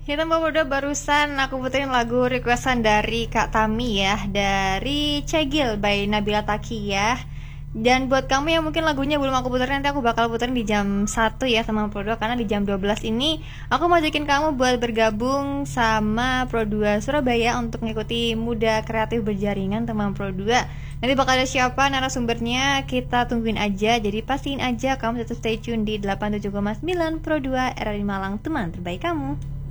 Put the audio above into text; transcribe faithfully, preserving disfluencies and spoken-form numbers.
Kita mau udah barusan aku puterin lagu requestan dari Kak Tami ya, dari Cegil by Nabila Takiyah. Dan buat kamu yang mungkin lagunya belum aku puterin, nanti aku bakal puterin di jam satu ya sama Pro dua, karena di jam dua belas ini aku mau ajakin kamu buat bergabung sama Pro dua Surabaya untuk ngikuti Muda Kreatif Berjaringan teman Pro dua. Nanti bakal ada siapa narasumbernya, kita tungguin aja. Jadi pastiin aja kamu tetap stay tune di delapan puluh tujuh koma sembilan Pro dua R R I Malang, teman terbaik kamu.